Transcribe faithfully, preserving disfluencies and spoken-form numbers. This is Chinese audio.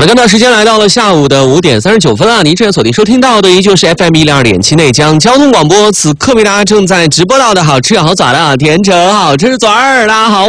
好的，刚到时间来到了下午的五点三十九分啊！您正在锁定收听到的依旧是 F M 一零二点七内江交通广播，此刻为大家正在直播到的好吃好爪的甜橙好吃嘴儿，大家好。